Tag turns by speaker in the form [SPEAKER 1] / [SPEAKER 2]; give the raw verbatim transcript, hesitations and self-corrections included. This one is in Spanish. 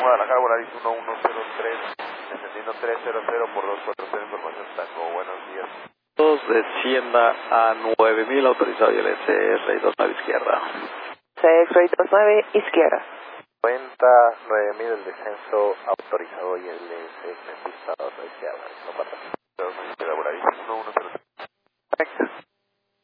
[SPEAKER 1] Guadalajara, Volaris uno uno cero tres, descendiendo trescientos por doscientos cuarenta y cero, información Tango, buenos días.
[SPEAKER 2] dos descienda a nueve mil, autorizado y el S R dos nueve izquierda.
[SPEAKER 3] C X Ray dos nueve izquierda.
[SPEAKER 1] noventa nueve mil el descenso autorizado y el S R disparado a la izquierda, no pasa. dos nueve izquierda, Volaris uno uno cero tres.